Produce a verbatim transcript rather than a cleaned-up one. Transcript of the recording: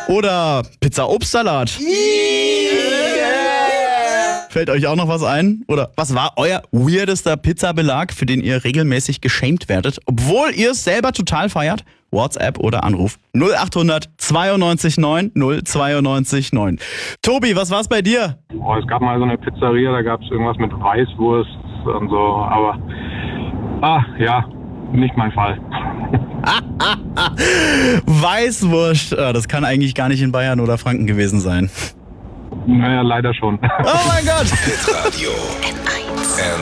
Oder Pizza-Obstsalat? Fällt euch auch noch was ein? Oder was war euer weirdester Pizzabelag, für den ihr regelmäßig geschämt werdet, obwohl ihr es selber total feiert? WhatsApp oder Anruf null acht hundert zweiundneunzig neun null zweiundneunzig neun. Tobi, was war's bei dir? Oh, es gab mal so eine Pizzeria, da gab es irgendwas mit Weißwurst und so, aber ah, ja, nicht mein Fall. Weißwurst, ah, das kann eigentlich gar nicht in Bayern oder Franken gewesen sein. Naja, leider schon. Oh mein Gott! Radio N eins.